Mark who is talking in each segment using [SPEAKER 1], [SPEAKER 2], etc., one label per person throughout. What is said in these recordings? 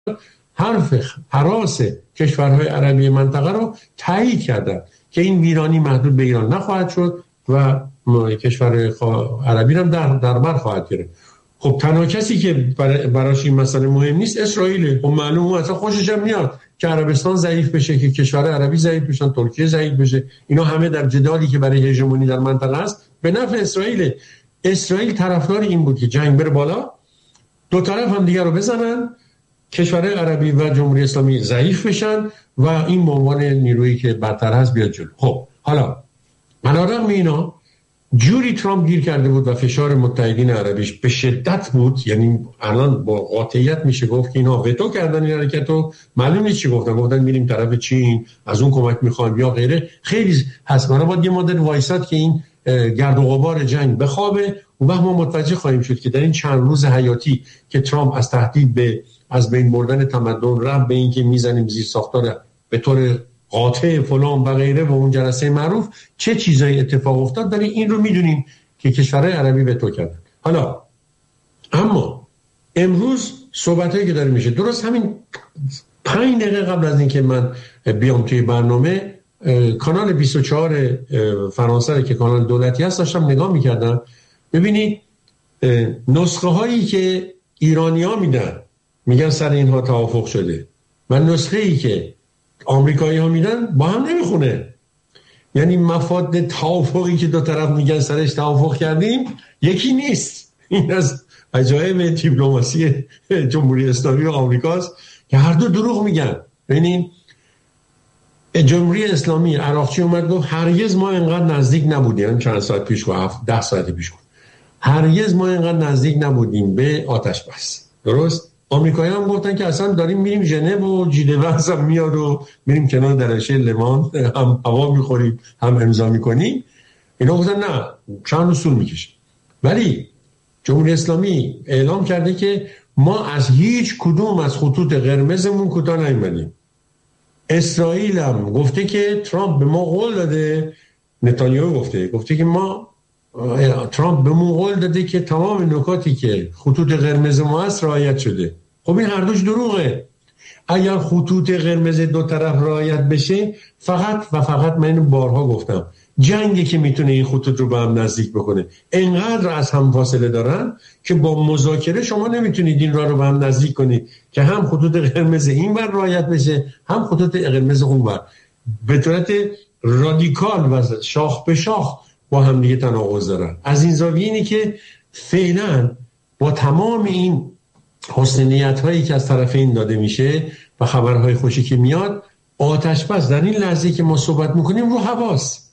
[SPEAKER 1] حرف هراس کشورهای عربی منطقه رو تایید کردن که این ویرانی محدود به ایران نخواهد شد و کشورهای عربی هم در بر خواهد گرفت. خب تنها کسی که براش این مسئله مهم نیست اسرائیل. خب معلومه اصلا خوشش هم میاد که عربستان ضعیف بشه، که کشور عربی ضعیف بشن، ترکیه ضعیف بشه. اینا همه در جدالی که برای هژمونی در منطقه است به نفع اسرائیل. اسرائیل طرفدار این بود که جنگ بره بالا، دو طرف هم دیگر رو بزنن، کشورهای عربی و جمهوری اسلامی ضعیف بشن و این به عنوان نیرویی که برتر هست بیاد جلو. خب حالا علیرغم اینا جوری ترامپ گیر کرده بود و فشار متحدین عربیش به شدت بود، یعنی الان با قاطعیت میشه گفت که اینا وتو کردن این حرکتو. معلوم نیست چی گفتن میریم طرف چین، از اون کمک میخوایم یا غیره. خیلی هست، ما باید یه مدت وایساد که این گرد و غبار جنگ بخوابه و ما متوجه خواهیم شد که در این چند روز حیاتی که ترامپ از تهدید به از بین بردن تمدن رفت به این که میزنیم زیر ساختار به طور قاطع فلان و غیره و اون جلسه معروف، چه چیزایی اتفاق افتاد. برای این رو میدونیم که کشورهای عربی وتو کردن. حالا اما امروز صحبتایی که داره میشه، درست همین 5 دقیقه قبل از اینکه من بیام توی برنامه، کانال 24 فرانسه که کانال دولتی هست داشتم نگاه میکردم. ببینید نسخه هایی که ایرانی‌ها میگن سر اینها توافق شده و نسخه ای که آمریکایی ها میدن با هم نمیخونه. یعنی مفاد توافقی که دو طرف میگن سرش توافق کردیم یکی نیست. این از عجایب دیپلماسی جمهوری اسلامی و آمریکاست که هر دو دروغ میگن. ببینید جمهوری اسلامی عراقچی اومد گفت هرگز ما اینقدر نزدیک نبودیم، چند ساعت پیش گفت 10 ساعت پیش گفت هرگز ما اینقدر نزدیک نبودیم به آتش بس. درست؟ آمریکایی هم گفتن که اصلا داریم میریم ژنو و جیده‌وز هم میاد و میریم کنار درشه لمان، هم هوا میخوریم هم امضا میکنیم. اینا گفتن نه، چند روز طول میکشه. ولی جمهوری اسلامی اعلام کرده که ما از هیچ کدوم از خطوط قرمزمون کوتاه نیومدیم. اسرائیل هم گفته که ترامپ به ما قول داده، نتانیاهو گفته که ترامپ به ما قول داده که تمام نکاتی که خطوط قرمز ما هست رعایت شده. خب این هر دوش دروغه. اگر خطوط قرمز دو طرف رعایت بشه، فقط من اینو بارها گفتم، جنگی که میتونه این خطوط رو به هم نزدیک بکنه. اینقدر از هم فاصله دارن که با مذاکره شما نمیتونید این راه رو به هم نزدیک کنید که هم خطوط قرمز این ور رعایت بشه هم خطوط قرمز اون ور، به صورت رادیکال و شاخ به شاخ با هم دیگه تناقض دارن. از این زاویه اینه که فعلا با تمام این حسن نیت هایی که از طرفین داده میشه و خبرهای خوشی که میاد، آتش بس در این لحظه که ما صحبت میکنیم رو هواست.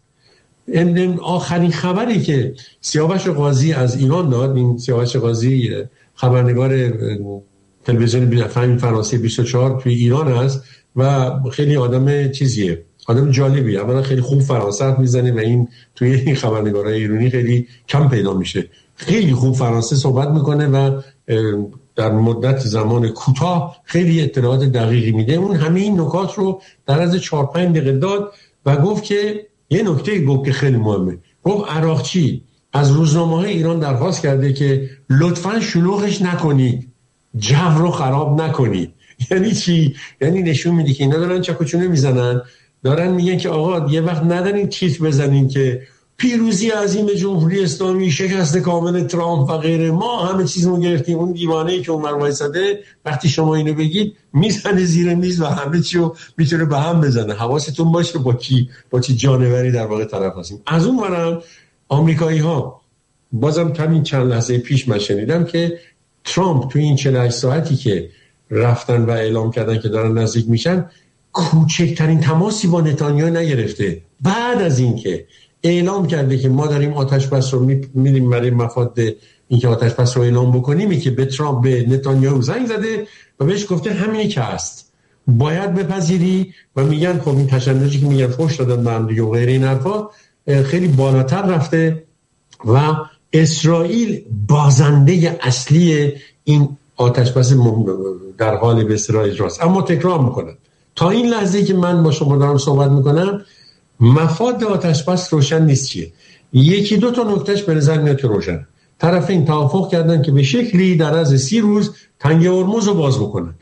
[SPEAKER 1] آخرین خبری که سیاوش قاضی از ایران داد، این سیاوش قاضی خبرنگار تلویزیون فرانسه 24 توی ایران هست و خیلی آدم چیزیه، آدم جالبی. اولا خیلی خوب فرانسه حرف میزنه و این توی این خبرنگارای ایرانی خیلی کم پیدا میشه. خیلی خوب فرانسه صحبت میکنه و در مدت زمان کوتاه خیلی اطلاعات دقیقی میده. اون همه این نکات رو در از 4-5 دقیقه داد و گفت که یه نکته گفت که خیلی مهمه. گفت عراقچی از روزنامه‌های ایران درخواست کرده که لطفاً شلوغش نکنید، جو رو خراب نکنید. یعنی چی؟ یعنی نشون میده که اینا دارن چکوچونه میزنن، دارن میگن که آقا یه وقت ندارین تیتر بزنین که پیروزی عظیم جمهوری اسلامی، شکست کامل ترامپ و غیره، ما همه چیزمون گرفتیم. اون دیوانه‌ای که اونور وایساده وقتی شما اینو بگید میزنه زیر میز و همه چیو میتونه به هم بزنه. حواستون باشه با چی جانوری در واقع طرف هستیم. از اون ورم آمریکایی‌ها بازم همین چند لحظه پیش من شنیدم که ترامپ تو این 48 ساعتی که رفتن و اعلام کردن که دارن نزدیک میشن، کوچکترین تماسی با نتانیاهو نگرفته. بعد از اینکه اعلام کرده که ما داریم آتش بس رو می‌ریم برای مفاد اینکه آتش بس رو اعلام بکنیم، که به ترامپ به نتانیاهو زنگ زده و بهش گفته همینی که هست باید بپذیری. و میگن خب این تشنجی که میگن فحش دادن به هم دیگه و غیره این حرفا خیلی بالاتر رفته و اسرائیل بازنده اصلی این آتش بس در حال به اصطلاح اجراست. اما تکرار میکنم تا این لحظه که من با شما دارم صحبت میکنم مفاد آتش بس روشن نیست. چیه؟ یکی دو تا نکتهش به نظر میاد که روشن. طرفین توافق کردن که به شکلی در از 30 روز تنگه هرمز رو باز بکنن.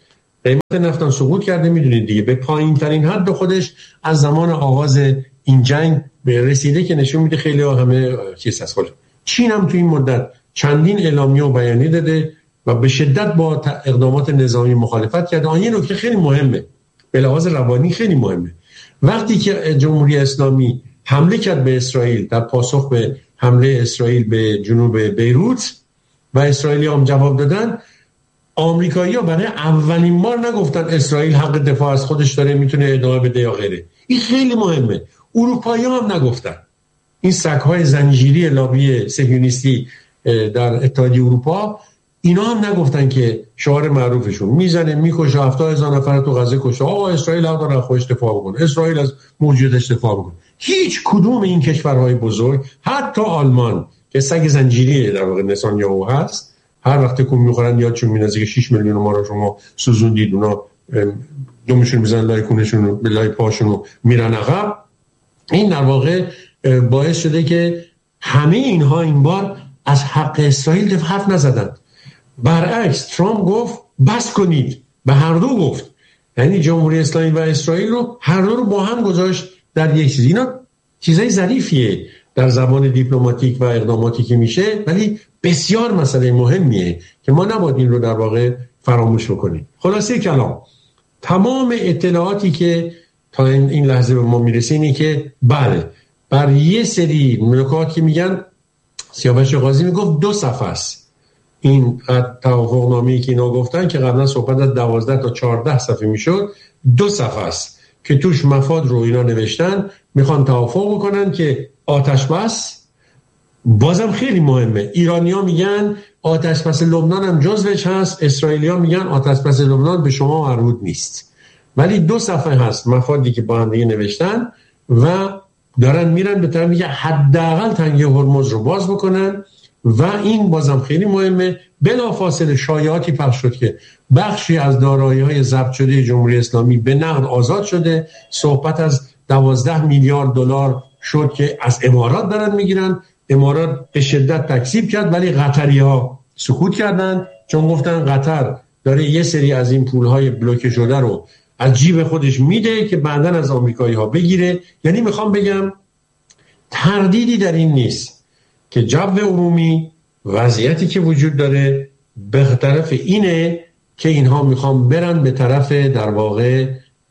[SPEAKER 1] قیمت نفت سقوط کرده، میدونید دیگه، به پایین ترین حد خودش از زمان آغاز این جنگ به رسیده که نشون میده خیلی همه چیز هست. چین هم تو این مدت چندین اعلامیه و بیانیه داده و به شدت با اقدامات نظامی مخالفت کرده. آن یه نکته خیلی مهمه، به لحاظ روانی خیلی مهمه، وقتی که جمهوری اسلامی حمله کرد به اسرائیل در پاسخ به حمله اسرائیل به جنوب بیروت و اسرائیلی هم جواب دادن، آمریکایی‌ها برای اولین بار نگفتن اسرائیل حق دفاع از خودش داره میتونه ادامه بده یا غیره. این خیلی مهمه. اروپایی‌ها هم نگفتن. این سگ‌های زنجیری لابی صهیونیستی در اتحادیه اروپا، اینا هم نگفتن که شعار معروفشون میزنه میکشه 70,000 نفر تو غزه کشته، آقا اسرائیل حق داره خودش دفاع بکنه، اسرائیل از موجودش دفاع بکنه. هیچ کدوم این کشورهای بزرگ، حتی آلمان که سگ زنجیری در واقع نتانیاهو هست، هر وقت که میخورن یادشون میاد که 6 میلیون ما رو شما سوزوندید، اونا دومشون میزنن لای کونشون به لای پاشون میرن عقب. این در واقع باعث شده که همه اینها این بار از حق اسرائیل حرف نزدن. برعکس ترامپ گفت بس کنید، به هر دو گفت، یعنی جمهوری اسلامی و اسرائیل رو هر دو رو با هم گذاشت در یک چیز. اینا چیزای ظریفیه در زبان دیپلماتیک و اقداماتی که میشه، ولی بسیار مسئله مهمیه که ما نباید این رو در واقع فراموش بکنیم. خلاصه کلام، تمام اطلاعاتی که تا این لحظه به ما میرسه اینه که بله، بر یه سری نکات که میگن، سیاوش قاضی میگفت 2 صفحه است این توافقنامه‌ای که اینا گفتن که قبلا صحبت از 12 تا 14 صفحه میشد، 2 صفحه است که توش مفاد رو اینا نوشتن، میخوان توافق بکنن که آتش بس. بازم خیلی مهمه، ایرانی‌ها میگن آتش بس لبنان هم جزوش هست، اسرائیلی‌ها میگن آتش بس لبنان به شما مربوط نیست، ولی 2 صفحه هست مفادی که با هم دیگه نوشتن و دارن میرن به طرف میگه حداقل تنگه هرمز رو باز بکنن. و این بازم خیلی مهمه، بلافاصله شایعاتی پخش شد که بخشی از دارایی‌های ضبط شده جمهوری اسلامی به نقد آزاد شده. صحبت از 12 میلیارد دلار شد که از امارات دارن میگیرن. امارات به شدت تکذیب کرد، ولی قطری‌ها سکوت کردن، چون گفتن قطر داره یه سری از این پول‌های بلوکه شده رو از جیب خودش میده که بعداً از آمریکایی‌ها بگیره. یعنی میخوام بگم تردیدی در این نیست که جو عمومی، وضعیتی که وجود داره به طرف اینه که اینها میخوام برن به طرف در واقع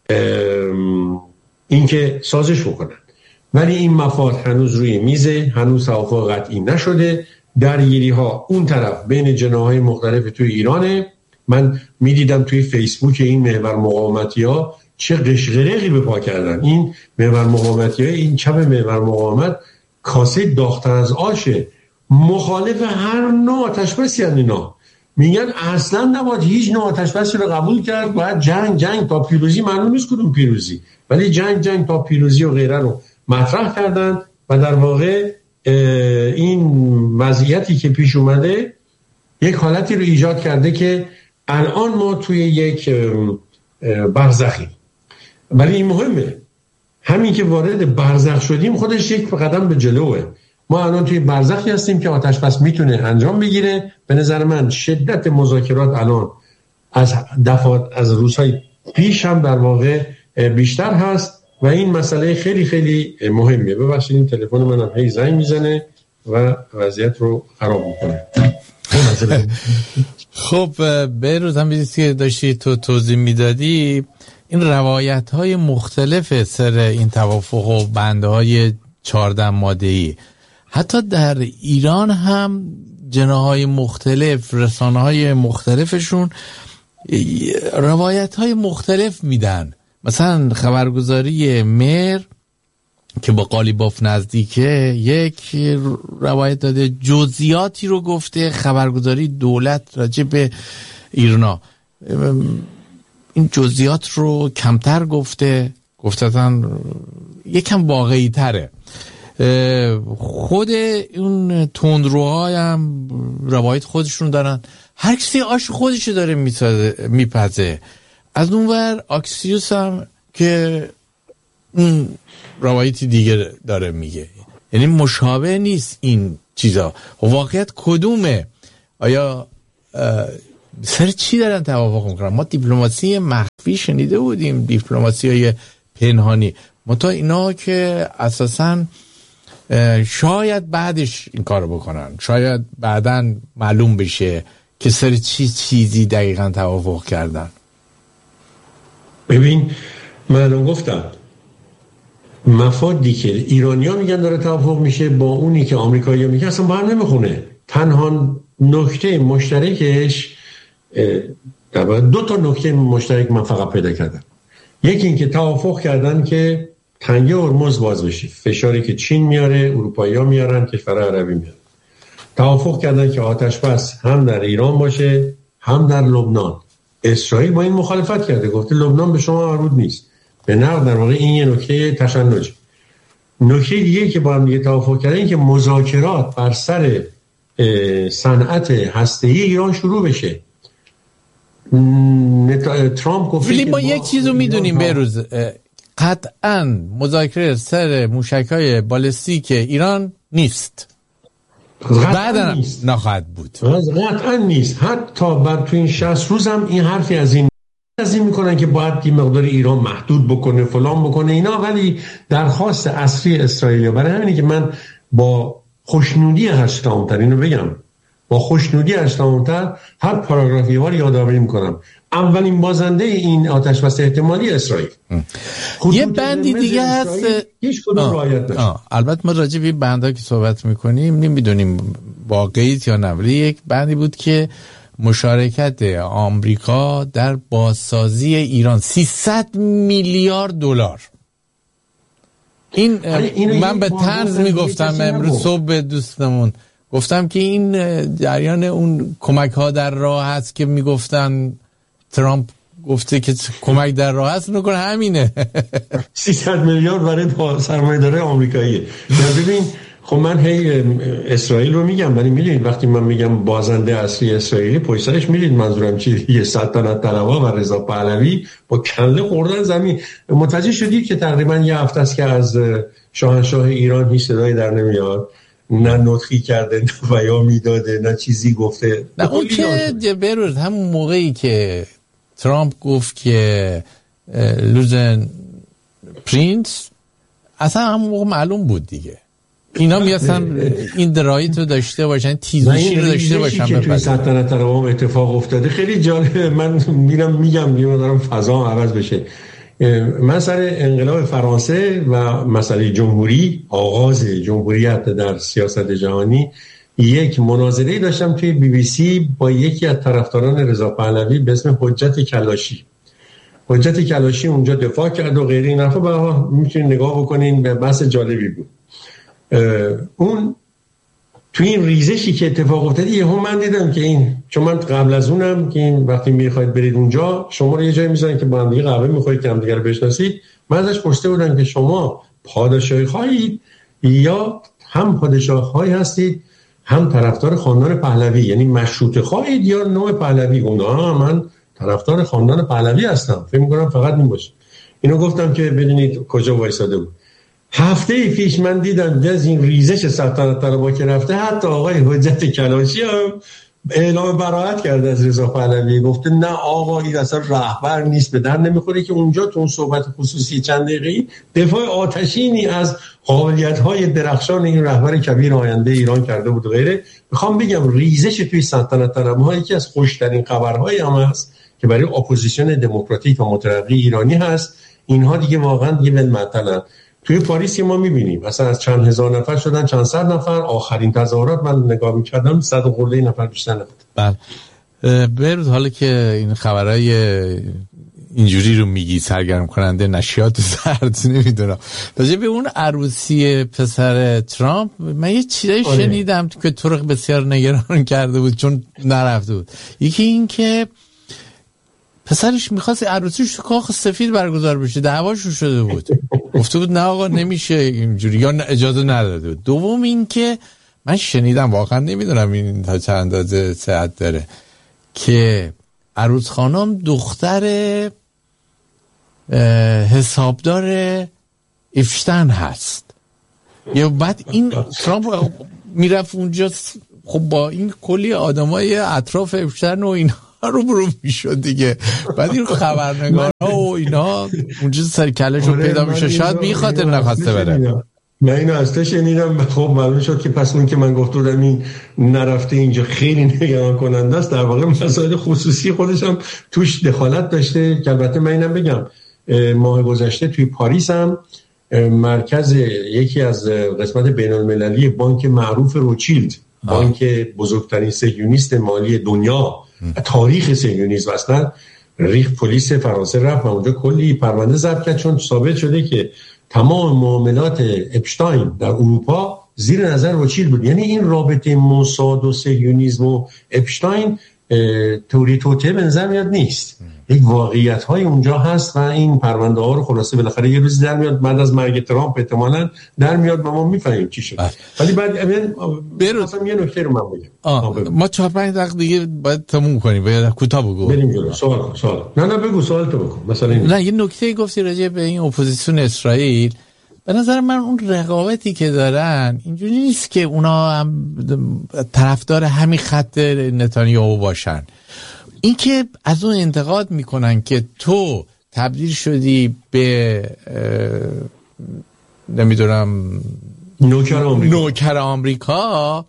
[SPEAKER 1] این که سازش بکنن، ولی این مفاد هنوز روی میزه، هنوز توافق قطعی نشده. درگیری ها اون طرف بین جناحهای مختلف توی ایرانه. من میدیدم توی فیسبوک این محور مقاومتی ها چه قشقرقی به پا کردن. این محور مقاومتی ها، این چپ محور مقاومت کاسه داغ‌تر از آشه، مخالف هر نوع آتش‌بسی هستند. اینا میگن اصلا نباید هیچ نوع آتش‌بسی رو قبول کرد، باید جنگ تا پیروزی، معلوم نیست کدوم پیروزی، ولی جنگ تا پیروزی و غیره رو مطرح کردن. و در واقع این وضعیتی که پیش اومده یک حالتی رو ایجاد کرده که الان ما توی یک برزخی. ولی این مهمه، همین که وارد برزخ شدیم خودش یک قدم به جلوه. ما الان توی برزخی هستیم که آتش بس میتونه انجام بگیره. به نظر من شدت مذاکرات الان از دفعات از روزهای پیش هم در واقع بیشتر هست و این مسئله خیلی خیلی مهمه. ببخشید این تلفن منم هی زنگ میزنه و وضعیت رو خراب میکنه.
[SPEAKER 2] خب بهروز هم بیدید که داشتی تو توضیح میدادی این روایت های مختلف سر این توافق و بنده های 14 ماده‌ای، حتی در ایران هم جناح‌های مختلف، رسانه‌های مختلفشون روایت های مختلف میدن. مثلا خبرگزاری مهر که با قالیباف نزدیکه یک روایت داده، جزئیاتی رو گفته. خبرگزاری دولت راجع به ایرنا این جزئیات رو کمتر گفته یکم واقعی تره. خود اون تندروهای هم روایت خودشون دارن، هر کسی آش خودشو داره میپزه. از اونور اکسیوس هم که اون روایتی دیگه داره میگه، یعنی مشابه نیست این چیزا. واقعیت کدومه؟ آیا سر چی دارن توافق میکنن؟ ما دیپلماسی مخفی شنیده بودیم، دیپلماسی های پنهانی، منتها اینا که اساساً شاید بعدش این کارو بکنن، شاید بعداً معلوم بشه که سر چیزی دقیقاً توافق کردن.
[SPEAKER 1] ببین من گفتم مفادی که ایرانی‌ها میگن داره توافق میشه با اونی که آمریکایی‌ها میگن اصلا با هم نمیخونه. تنها نکته مشترکش دو تا نکته مشترک من فقط پیدا کردم. یکی این که توافق کردن که تنگه هرمز باز بشه، فشاری که چین میاره، اروپایی‌ها میارن، کشورهای عربی میارن. توافق کردن که آتش بس هم در ایران باشه هم در لبنان. اسرائیل با این مخالفت کرده، گفته لبنان به شما مربوط نیست. به نقد در واقع این یه نکته تشنج. نکته دیگه که با هم دیگه توافق کردن این که مذاکرات بر سر صنعت هسته‌ای ایران شروع بشه. ترامپ گفت
[SPEAKER 2] ولی ما یک چیزو میدونیم بهروز، قطعاً مذاکره سر موشک‌های بالستیک ایران نیست، بعداً نخواهد بود،
[SPEAKER 1] قطعاً نیست. حتی بعد تو این 60 روز هم این حرفی از این میکنن که باید یه مقدار ایران محدود بکنه فلان بکنه اینا، ولی درخواست اصلی اسرائیل. برای همینه که من با خوشنودی هشتام‌تر اینو بگم، با خوشنودی هشتام‌تر هر پاراگرافی وار یادآوری میکنم اولین بازنده این آتش بس احتمالی اسرائیل.
[SPEAKER 2] یه بندی دیگه هست
[SPEAKER 1] هیچ کدوم رعایت نشه.
[SPEAKER 2] البته ما راجع به بندا که صحبت میکنیم نمیدونیم واقعیت یا نه، ولی یک بندی بود که مشارکت آمریکا در بازسازی ایران 300 میلیارد دلار. این من به طرز میگفتم امروز صبح به دوستمون گفتم که این جریان اون کمک ها در راه هست که میگفتن ترامپ گفته که کمک در راه هست، نکنه همینه. 300
[SPEAKER 1] میلیارد برای سرمایه‌دارای آمریکایی. ببین خب من هی اسرائیل رو میگم، ولی میدونید وقتی من میگم بازنده اصلی اسرائیلی پشت سرش میدید منظورم چیه؟ یه سلطنت طلبها و رضا پهلوی با کله خوردن زمین. متوجه شدید که تقریبا یه هفته است که از شاهنشاه ایران هیچ صدایی در نمیاد، نه نطقی کرده، نه بیان میداده، نه چیزی گفته.
[SPEAKER 2] نه اون که بروز همون موقعی که ترامپ گفت که لوزن پرینس، اصلا همون موقع معلوم بود دیگه اینا میاستن این درایت رو داشته باشن، تیزوشی رو داشته باشن.
[SPEAKER 1] که توی سلطنت طلبها اتفاق افتاده خیلی جالبه. من میگم دارم فضا عوض بشه. من سر انقلاب فرانسه و مسئله جمهوری، آغاز جمهوریت در سیاست جهانی، یک مناظره داشتم توی BBC با یکی از طرفداران رضا پهلوی به اسم حجت کلاشی. حجت کلاشی اونجا دفاع کرد و غیره این حرفا. میتونید نگاه بکنین، به بحث جالبی بود. اون تو این ریزشی که اتفاق افتاد یهو من دیدم که این، چون من قبل از اونم که این وقتی میخواید برید اونجا شما رو یه جایی میذارن که با هم دیگه قهوه میخورید که هم دیگه رو بشناسید، من ازش پرسیده بودم که شما پادشاهی خواهید یا هم پادشاهی هستید هم طرفدار خاندان پهلوی، یعنی مشروطه خواهید یا نوع پهلوی؟ گفتم من طرفدار خاندان پهلوی هستم، فکر می‌کنم فقط این باشه. اینو گفتم که بدونید کجا وایساده بود. هفته پیش من دیدم از این ریزش سلطنت طلبها که رفته، حتی آقای حجت کلاشی هم اعلام براءت کرده از رضا پهلوی، گفته نه آقا این اصلا رهبر نیست، به در نمیخوره. که اونجا تو اون صحبت خصوصی چند دقیقه‌ای دفاع آتشینی از قابلیت‌های درخشان این رهبر کبیر آینده ایران کرده بود و غیره. میخوام بگم ریزش توی سلطنت طلبها یکی از خوشترین خبرهایی هم هست که برای اپوزیسیون دموکراتیک و مترقی ایرانی هست. اینها دیگه واقعا دیگه ولمعطلن. توی پاریس ما می‌بینیم مثلا از چند هزار نفر شدن چند صد نفر. آخرین تظاهرات من نگاه می‌کردم 100 و خورده نفر بیشتر نبود.
[SPEAKER 2] بله بروز، حالا که این خبرای اینجوری رو میگی سرگرم کننده نشیات زرد، نمیدونم راجع به اون عروسی پسر ترامپ من یه چیزایی شنیدم که طرق بسیار نگران کرده بود چون نرفته بود. یکی این که پسرش میخواست عروسیش تو کاخ سفید برگزار بشه، دعواشون شده بود، گفته بود نه آقا نمیشه اینجوری، یا اجازه نداده بود. دوم این که من شنیدم، واقعا نمیدونم این تا چند اندازه صحت داره، که عروس خانم دختر حسابدار افشتن هست. یا بعد این ترامپ میرفت اونجا، خب با این کلی آدمای اطراف افشتن و اینا رو میشد دیگه. بعد این خبرنگارها و اینا اونجا سر کلش رو پیدا میشه، شاید بیخاطر نخواسته بره.
[SPEAKER 1] من اینو اصلا شنیدم. خب معلوم شد که پس اون که من گفتم این نرفته اینجا خیلی نگران کننده است. در واقع مسائل خصوصی خودش هم توش دخالت داشته. که البته من اینم بگم ماه گذشته توی پاریس هم مرکز یکی از قسمت بین المللی بانک معروف روچیلد، بانک بزرگترین صهیونیست مالی دنیا، تاریخ صهیونیسم اصلا، ریخ پلیس فرانسه رفت و اونجا کلی پرونده ضبط کرد، چون ثابت شده که تمام معاملات اپشتاین در اروپا زیر نظر روچیلد بود. یعنی این رابطه موساد و صهیونیسم و اپشتاین توری توته به نظر میاد نیست. یک واقعیت های اونجا هست و این پرونده ها رو خلاصه بالاخره یه روز در میاد، بعد از مرگ ترامپ احتمالاً در میاد و ما میفهمیم چی شد. ولی بعد مثلا یه نکته رو من بگم.
[SPEAKER 2] ما 4-5 دقیقه دیگه باید تموم کنیم، باید کوتاه بگو.
[SPEAKER 1] بریم جلو. سوال. نه بگو سوال تو بکن. مثلا
[SPEAKER 2] نه یه نکته گفتی راجع به این اپوزیسیون اسرائیل. به نظر من اون رقابتی که دارن اینجوری نیست که اونا هم طرفدار همین خط نتانیاهو باشن. این که از اون انتقاد میکنن که تو تبدیل شدی به نمیدونم نوکر آمریکا،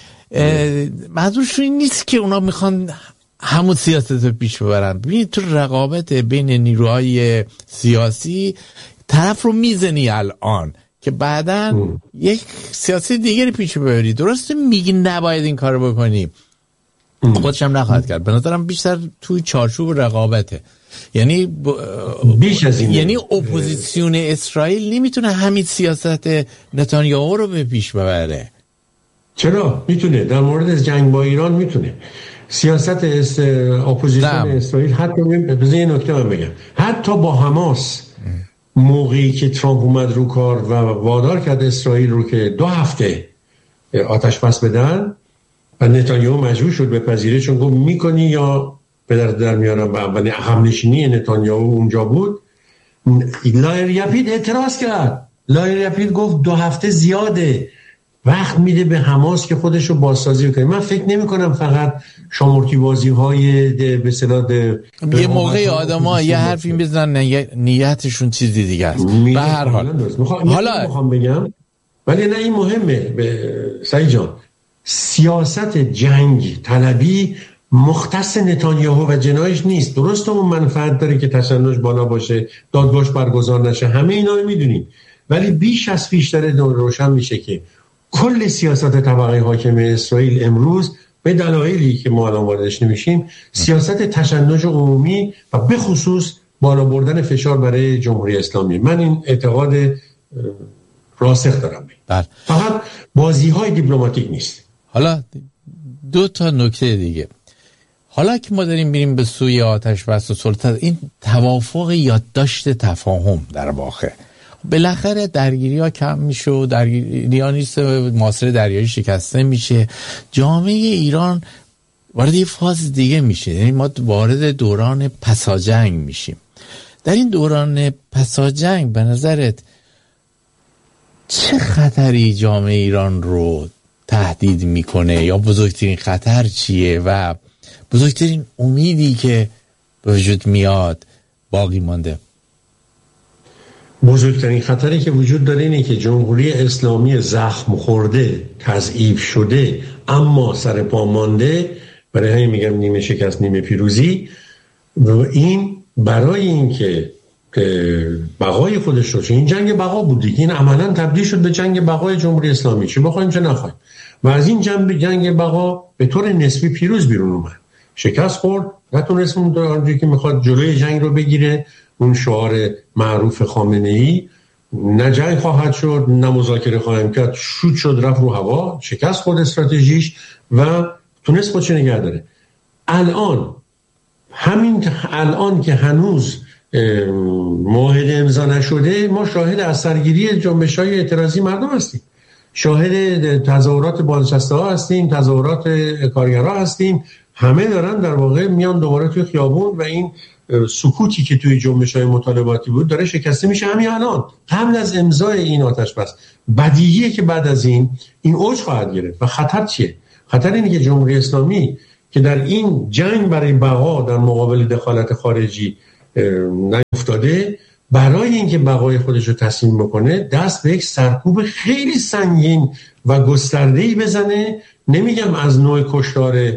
[SPEAKER 2] منظورشون این نیست که اونا میخوان همون سیاست رو پیش ببرن. ببین تو رقابت بین نیروهای سیاسی طرف رو میزنی الان که بعداً یک سیاسی دیگری پیش ببری. درسته میگی نباید این کارو بکنی، خودش هم نخواهد کرد. به نظرم بیشتر توی چارچوب رقابته. یعنی
[SPEAKER 1] بیش از این،
[SPEAKER 2] یعنی اپوزیسیون اسرائیل نمیتونه همین سیاست نتانیاهو رو به پیش ببره.
[SPEAKER 1] چرا؟ میتونه. در مورد جنگ با ایران میتونه. سیاست اپوزیسیون اسرائیل حتی بذار یه نکته من بگم، حتی با حماس موقعی که ترامپ اومد رو کار و وادار کرد اسرائیل رو که 2 هفته آتش بس بدن و نتانیاهو مجبور شد بپذیره، چون گفت میکنی یا به در میارم. و اولین همنشینی نتانیاهو اونجا بود. لایر یپید اعتراض کرد. لایر یپید گفت 2 هفته زیاده، وقت میده به حماس که خودش رو بازسازی کنه. من فکر نمی کنم فقط شامورتی بازی های به اصطلاح
[SPEAKER 2] یه موقع آدم‌ها یه حرفی بزنن نیتشون چیزی دیگه است. به هر حال
[SPEAKER 1] حالا میخوام بگم، ولی نه این مهمه سعید جان، سیاست جنگ طلبی مختص نتانیاهو و جنایش نیست. درسته اون منفعت داره که تشنج بالا باشه، دادگاهش برگزار نشه، همه اینا رو میدونیم، ولی بیش از پیش داره روشن میشه که کل سیاست طبقه حاکم اسرائیل امروز به دلایلی که ما الان واردش نمیشیم، سیاست تشنج عمومی و به خصوص بالا بردن فشار برای جمهوری اسلامی. من این اعتقاد راسخ دارم. فقط بازی‌های دیپلماتیک نیست.
[SPEAKER 2] حالا 2 تا نکته دیگه. حالا که ما داریم میریم به سوی آتش بس و سلطه، این توافق یادداشت تفاهم در واقع بالاخره درگیری ها کم میشه و درگیری ها نیست، محاصره دریایی شکسته میشه، جامعه ایران وارد یه فاز دیگه میشه. یعنی ما وارد دوران پساجنگ میشیم. در این دوران پساجنگ به نظرت چه خطری جامعه ایران رو تهدید میکنه، یا بزرگترین خطر چیه و بزرگترین امیدی که به وجود میاد باقی مانده؟
[SPEAKER 1] بزرگترین خطری که وجود داره اینه که جمهوری اسلامی زخم خورده، تضعیف شده اما سر پا مانده، برای همین میگم نیمه شکست نیمه پیروزی، و این برای این که بقای خودش رو، این جنگ بقا بودی، این عملا تبدیل شد به جنگ بقای جمهوری اسلامی، چه بخوایم چه نخوایم، و از این جنگ بقا به طور نسبی پیروز بیرون اومد. شکست خورد، نتونست اون که میخواد جلوی جنگ رو بگیره، اون شعار معروف خامنه‌ای، نه جنگ خواهد شد نه مذاکره خواهیم کرد، شوت شد رفت رو هوا، شکست خورد استراتژیش و تونست خودش نگه داره. الان که هنوز معاهده امضا نشده، ما شاهد اثرگیری جنبش‌های اعتراضی مردم هستیم، شاهد تظاهرات بازنشسته‌ها هستیم، تظاهرات کارگرها هستیم، همه دارن در واقع میان دوباره توی خیابون و این سکوتی که توی جنبش‌های مطالباتی بود داره شکسته میشه همین الان، قبل از امضای این آتش بس. بدیهیه که بعد از این اوج خواهد گرفت. و خطر چیه؟ خطر اینه که جمهوری اسلامی که در این جنگ برای بقا در مقابل دخالت خارجی نیفتاده، برای اینکه بقای خودش رو تسلیم بکنه دست به یک سرکوب خیلی سنگین و گسترده‌ای بزنه. نمیگم از نوع کشتار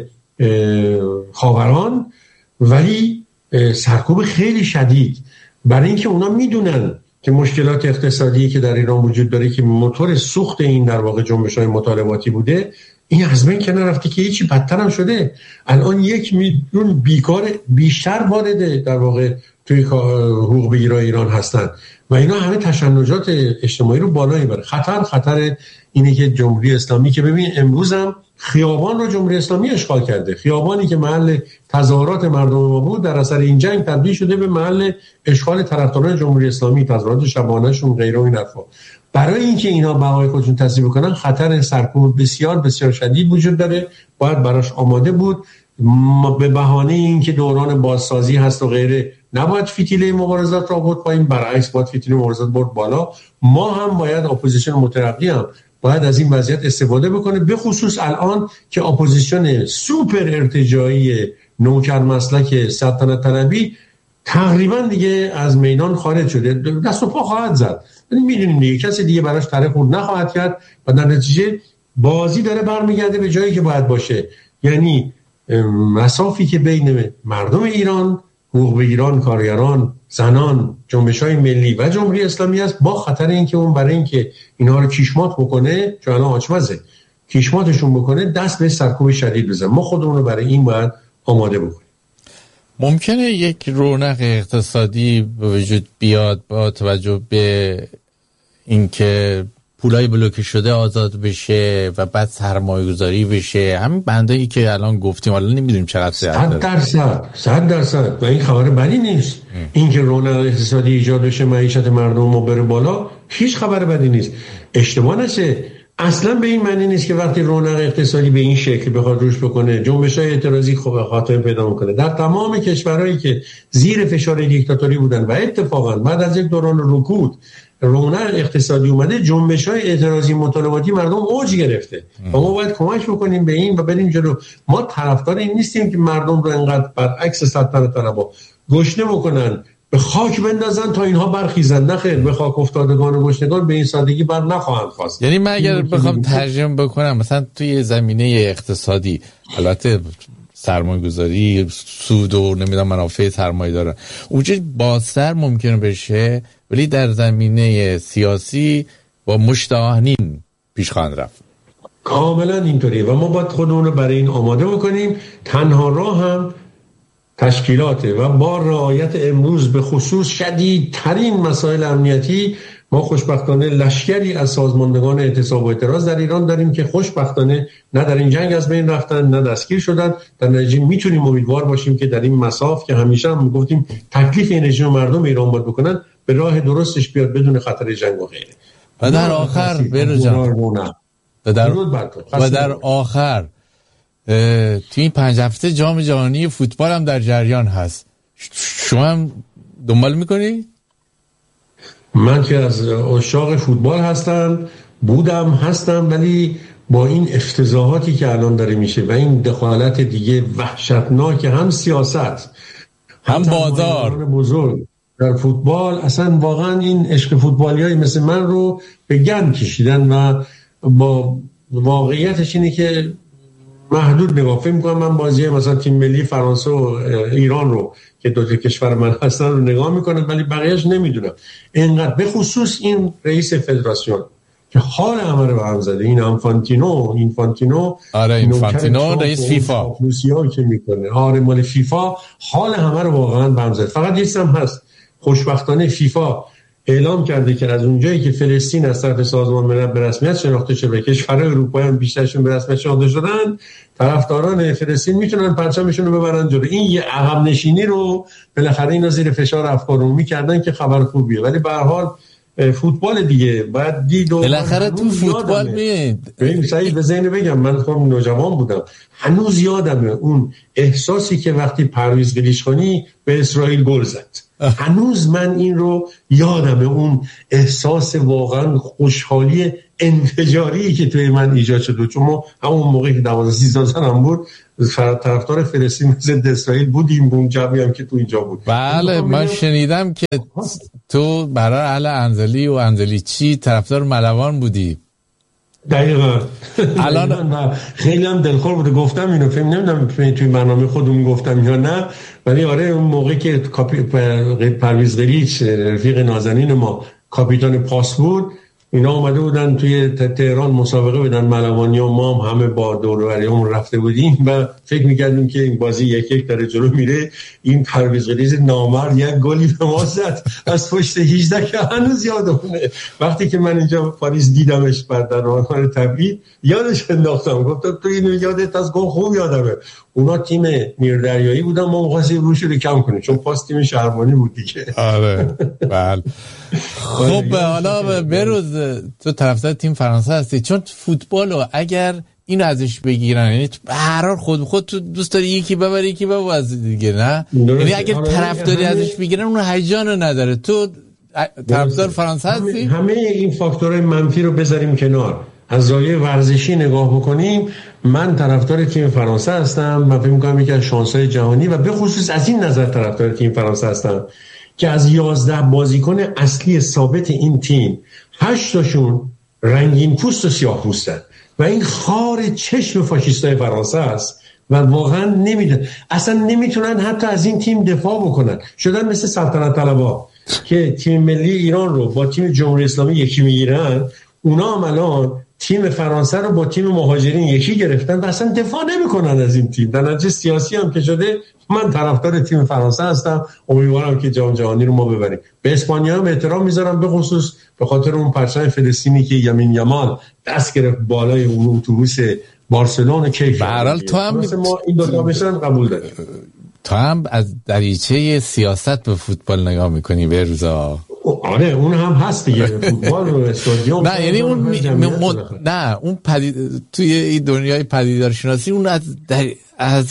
[SPEAKER 1] خاوران، ولی سرکوب خیلی شدید، برای اینکه اونا میدونن که مشکلات اقتصادی که در ایران وجود داره که موتور سوخت این در واقع جنبش‌های مطالباتی بوده، این از بین که نرفته که هیچی بدتر هم شده. الان 1 میلیون بیکار بیشتر وارد در واقع توی حقوق بگیرای ایران هستن و اینا همه تشنجات اجتماعی رو بالا میبره. خطر اینه که جمهوری اسلامی که ببین امروز هم خیابان رو جمهوری اسلامی اشغال کرده، خیابانی که محل تظاهرات مردم ما بود در اثر این جنگ تبدیل شده به محل اشغال طرفداران جمهوری اسلامی، تظاهرات شبانه‌شون غیره و این حرفا. برای اینکه اینا بقای خودشون تضمین بکنن خطر سرکوب بسیار بسیار شدید وجود داره، باید براش آماده بود. به بهانه اینکه دوران بازسازی هست و غیره نباید فتیله مبارزات را برد پایین، برعکس باید فتیله مبارزات برد بالا. ما هم باید اپوزیسیون مترقی هم باید از این وضعیت استفاده بکنه، به خصوص الان که اپوزیسیون سوپر ارتجاعی نوکر مسلک سلطنت طلبی تقریبا دیگه از میدان خارج شده، دست و پا خواهد زد. میدونیم دیگه کسی دیگه براش طرف خورد نخواهد کرد و در نتیجه بازی داره برمیگرده به جایی که باید باشه. یعنی مسافی که بین مردم ایران، حقوق بگیران، کارگران، زنان، جنبش‌های ملی و جمهوری اسلامی است، با خطر اینکه اون برای اینکه اینها رو کیشمات بکنه، چون الان آچمزه، کیشماتشون بکنه، دست به سرکوب شدید بزنه. ما خودمون رو برای این باید آماده بکنیم.
[SPEAKER 2] ممکنه یک رونق اقتصادی به وجود بیاد با توجه به اینکه پولای بلوکه شده آزاد بشه و بعد سرمایه‌گذاری بشه، همین بندایی که الان گفتیم، حالا نمیدونیم چقدر
[SPEAKER 1] 100% و این خبر بدی نیست. اینکه رونق اقتصادی ایجاد بشه، معیشت مردم ما بره بالا، هیچ خبر بدی نیست. اشتباه نشه، اصلا به این معنی نیست که وقتی رونق اقتصادی به این شکل بخواد روش بکنه جنبش‌های اعتراضی خاتمه پیدا می‌کنه. در تمام کشورهایی که زیر فشار دیکتاتوری بودن و اتفاقا بعد از یک دوران رکود رونق اقتصادی اومده، جنبش‌های اعتراضی مطالباتی مردم اوج گرفته و ما باید کمک بکنیم به این و بریم جلو. ما طرفدار این نیستیم که مردم رو انقدر برعکس سلطنت طلبا گشنه بکنن، به خاک بندازن تا اینها برخیزن. نخیر، به خاک افتادگان و گشنگان به این سادگی بر نخواهند خواست.
[SPEAKER 2] یعنی من اگر بخوام ترجمه بکنم، مثلا توی زمینه اقتصادی البته سرمایه‌گذاری، سود و نمیدونم منافع سرمایه دارن، اونجا بازتر ممکنه بشه، ولی در زمینه سیاسی با مشت آهنین پیش خواهند رفت.
[SPEAKER 1] کاملا اینطوریه و ما باید خودمون رو برای این آماده بکنیم. تنها راه هم تشکیلاته و با رعایت امروز به خصوص شدیدترین مسائل امنیتی. ما خوشبختانه لشکری از سازماندگان اعتصاب و اعتراض در ایران داریم که خوشبختانه نه در این جنگ از بین رفتن نه دستگیر شدن. در نتیجه میتونیم امیدوار باشیم که در این مساف که همیشه هم گفتیم تکلیف این رژیم مردم ایران باید بکنن، به راه درستش بیاد بدون خطر جنگ و غیره.
[SPEAKER 2] و در آخر و در آخر توی این 5 هفته جام جهانی فوتبال هم در جریان هست. شما هم دنبال میکنی؟
[SPEAKER 1] من که از عشاق فوتبال هستم، ولی با این افتضاحاتی که الان داره میشه و این دخالت دیگه وحشتناک، هم سیاست
[SPEAKER 2] هم بازار
[SPEAKER 1] بزرگ در فوتبال، اصلا واقعا این عشق فوتبالیایی مثل من رو به گند کشیدن و با واقعیتش اینه که محدود نگاه میکنم. من بازی مثلا تیم ملی فرانسه و ایران رو که دو تا کشور من هستن رو نگاه میکنم، ولی بقیه‌اش نمیدونم. اینقدر به خصوص این رئیس فدراسیون که حال همه رو به هم زده، این اینفانتینو
[SPEAKER 2] رئیس فیفا
[SPEAKER 1] که میکنه، مال فیفا حال همه رو واقعا به هم زده. فقط یه چیز هم هست، خوشبختانه فیفا اعلام کرده که از اونجایی که فلسطین از طرف سازمان ملل به رسمیت شناخته شده و کشورهای اروپایی هم بیشترشون به رسمیت شناخته شدن، طرفداران فلسطین میتونن پرچمشون رو ببرن جلو. این یه عقب نشینی رو بالاخره اینا زیر فشار افکار عمومی کردن که خبر خوبیه، ولی به هر حال فوتبال دیگه باید دید و
[SPEAKER 2] بالاخره تو فوتبال
[SPEAKER 1] ببین سعید بزنین بگم، من خودم نوجوان بودم، هنوز یادمه اون احساسی که وقتی پرویز قلیچخانی به اسرائیل گل زد هنوز من این رو یادمه، اون احساس واقعا خوشحالی انفجاری که توی من ایجاد شد، چون ما همون موقعی که 12-13 سالم بود طرفدار فلسطین ضد اسرائیل بودیم، اون جمعی هم که تو اینجا بود.
[SPEAKER 2] بله من شنیدم که تو برای اهل انزلی و انزلیچی طرفدار ملوان بودی.
[SPEAKER 1] دقیقاً.
[SPEAKER 2] الان
[SPEAKER 1] خیلی هم دلخور بوده، گفتم اینو، فهم نمیدونم توی برنامه خودمون گفتم یا نه، ولی آره اون موقعی که پرویز قلیچ رفیق نازنین ما کاپیتان پاس بود، اینا اومده بودن توی تهران مسابقه بدن ملوانی و ما هم همه با دوروبریامون رفته بودیم و فکر می‌کردیم که این بازی 1-1 داره جلو میره. این پرویز قلیچ نامرد یک گلی به ما زد از پشت 18 که هنوز یادمونه. وقتی که من اینجا پاریس دیدمش بعد در راهنمای تبعید یادش انداختم، گفتم تو اینو یادت از گل خوب یادمه. اونا تیم نیردریایی بودن، ما می‌خواستیم روش رو کم کنیم چون پاس تیم شهربانی بود دیگه.
[SPEAKER 2] آره بله. خب حالا بروز تو طرفدار تیم فرانسه هستی، چون فوتبالو اگر اینو ازش بگیرن، یعنی به هر حال خود تو دوست داری یکی ببری یکی ببازی دیگه، نه؟ یعنی اگر طرفداری ازش بگیرن اون هیجانو نداره. تو طرفدار فرانسه هستی؟
[SPEAKER 1] همه این فاکتورهای منفی رو بذاریم کنار، از زاویه ورزشی نگاه بکنیم، من طرفدار تیم فرانسه هستم. من فکر می‌کنم یکی از شانس‌های جهانی و به خصوص از این نظر طرفدار تیم فرانسه هستم که از 11 بازیکن اصلی ثابت این تیم 8 تاشون رنگین پوست و سیاه پوستن و این خار چشم فاشیستای فرانسه است و واقعا اصلا نمیتونن حتی از این تیم دفاع بکنن. شدن مثل سلطنت طلبها که تیم ملی ایران رو با تیم جمهوری اسلامی یکی میگیرن، اونا هم الان تیم فرانسه رو با تیم مهاجرین یکی گرفتن و اصلا دفاع نمی‌کنن از این تیم. در نتیجه سیاسی هم که شده، من طرفدار تیم فرانسه هستم، امیدوارم که جام جهانی رو ما ببریم. به اسپانیا هم احترام میذارم، به خصوص به خاطر اون پرچم فلسطینی که یمین یمال دست گرفت بالای اون اتوبوس بارسلون کیف.
[SPEAKER 2] به هر حال تو هم
[SPEAKER 1] ما این دو تا بشن قبول داریم.
[SPEAKER 2] تو هم از دریچه سیاست به فوتبال نگاه می‌کنی به روزا.
[SPEAKER 1] آره اون هم هست دیگه، فوتبال و استادیوم.
[SPEAKER 2] نه یعنی اون نه اون توی این دنیای پدیدارشناسی اون از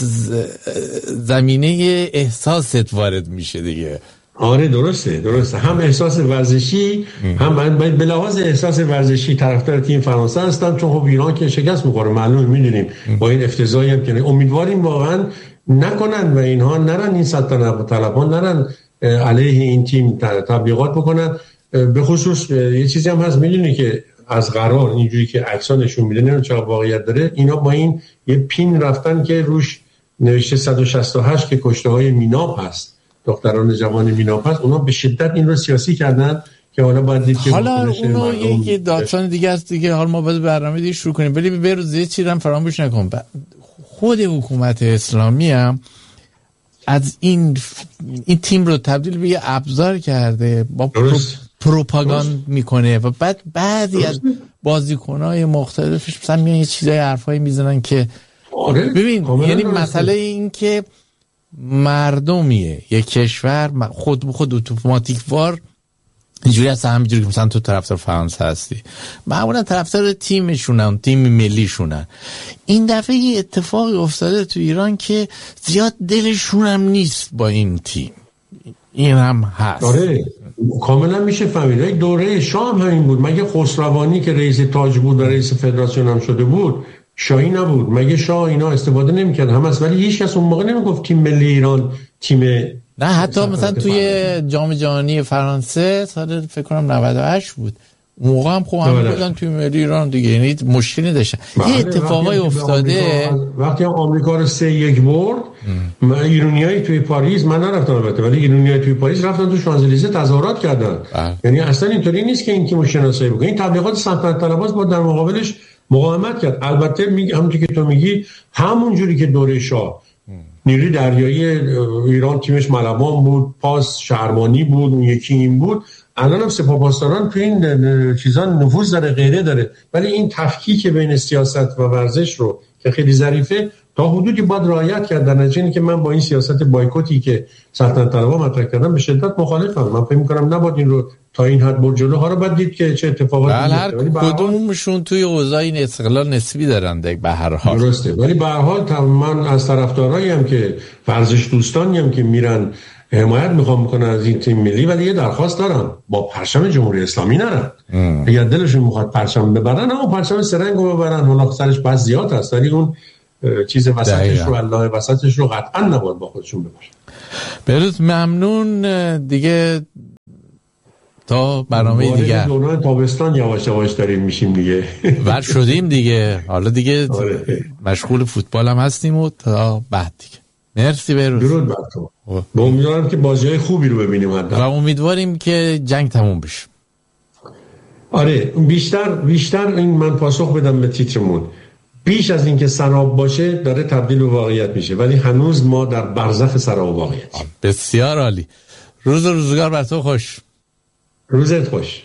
[SPEAKER 2] زمینه احساست وارد میشه دیگه.
[SPEAKER 1] آره درسته، هم احساس ورزشی هم من به لحاظ احساس ورزشی طرفدار تیم فرانسه هستم، چون خب ایران که شکست می‌خوره معلومه، می‌دونیم با این افتضاحی هم که امیدواریم واقعا نکنن و اینها نرن، این سلطنت طلبها نرن علیه این تیم تبلیغات بکنن. به خصوص یه چیزی هم هست، میدونی که از قرار اینجوری که عکس‌ها نشون میده، نمیدونم چقدر واقعیت داره، اینا با این یه پین رفتن که روش نوشته 168 که کشته‌های میناپ هست، دختران جوان میناپ هست، اونا به شدت این رو سیاسی کردن که حالا باید دید که
[SPEAKER 2] حالا اونو یکی داستان دیگه است دیگه. حالا ما باید برنامه دیگه شروع کنیم، ولی به روز یه چیزی هم فراموش نکن، خود حکومت اسلامی هم از این تیم رو تبدیل به یه ابزار کرده، با پروپاگاند میکنه و بعد بعضی از بازیکنای مختلفش مثلا میان یه چیزای حرفایی میزنن که ببین یعنی مسئله این که مردمیه یک کشور خود به خود اتوماتیک وار اینجوری هست، همینجوری که مثلا تو طرفدار فرانسه هستی معمولا طرفدار تیمشونن، تیم ملیشونن. این دفعه یه اتفاقی افتاده تو ایران که زیاد دلشون هم نیست با این تیم، این هم هست.
[SPEAKER 1] آره کاملا میشه فهمید. یک دوره شاه هم همین بود، مگه خسروانی که رئیس تاج بود و رئیس فدراسیون هم شده بود شاهی نبود؟ مگه شاه اینا استفاده نمیکرد هم است؟ ولی هیچ کس اون موقع نمیگفت تیم ملی ایران تیم،
[SPEAKER 2] نه حتی مثلا توی جام جهانی فرانسه سال فکر کنم 98 بود، موقع هم خوب هم بودن توی ملی ایران دیگه، یعنی مشکلی داشتن. یه اتفاقای افتاده
[SPEAKER 1] وقتی آمریکا رو 3-1 برد، ایرانیایی توی پاریس، من نرفتم البته، ولی ایرانیایی توی پاریس رفتن تو شانزلیزه تظاهرات کردن. یعنی اصلا اینطوری نیست که این تیمو شناسایی بکنه. این تبلیغات سلطنت طلباست با در مقابلش مقاومت کرد. البته همونطوری که تو میگی همون جوری که دوره شاه نیروی دریایی ایران تیمش ملوان بود، پاس شهربانی بود، اون یکی این بود، الان هم سپاهپاسداران تو این چیزا نفوذ داره غیره داره، ولی این تفکیک بین سیاست و ورزش رو که خیلی ظریفه تا حدودی باید رعایت کرد. در نتیجه که من با این سیاست بایکوتی که سلطنت طلبها مطرح کردن به شدت مخالفم. من فکر می‌کنم نباید این رو تا این حد برد جلو. ها رو باید دید که چه اتفاقاتی
[SPEAKER 2] میفته. هر کدومشون توی اوضاع این استقلال نسبی دارن به هر حال.
[SPEAKER 1] درسته، ولی به هر حال من از طرفدارایی ام که ورزش دوستانی ام که میرن حمایت میخوام بکنن از این تیم ملی، ولی یه درخواست دارم، با پرچم جمهوری اسلامی نرن. اگر دلشون میخواد پرچم ببرن، اون پرچم سرنگو ببرن، حالا سرش بس زیاد هست، ولی اون چیز وسطش رو، الله وسطش رو قطعا نباید با خودشون ببرن.
[SPEAKER 2] بهروز ممنون دیگه، تا برنامه دیگه
[SPEAKER 1] دوران تابستان یواش یواش داریم میشیم دیگه،
[SPEAKER 2] ور شدیم دیگه، حالا دیگه مشغول فوتبال هم هستیم و تا بعد دیگه. مرسی بهروز.
[SPEAKER 1] درود بر تو. با امیدوارم که بازی‌های خوبی رو ببینیم و
[SPEAKER 2] امیدواریم که جنگ تموم بشه.
[SPEAKER 1] آره بیشتر این من پاسخ بدم به تیترمون، بیش از این که سراب باشه داره تبدیل به واقعیت میشه، ولی هنوز ما در برزخ سراب واقعیت.
[SPEAKER 2] بسیار عالی. روزگار بر تو خوش.
[SPEAKER 1] روزت خوش.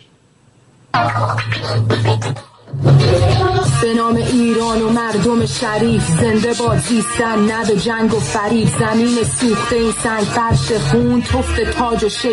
[SPEAKER 3] به نام ایران و مردم شریف، زنده باد زیستن، نه به جنگ و فریب. زمین سوخته این سنگ فرش خون، تفت تاج و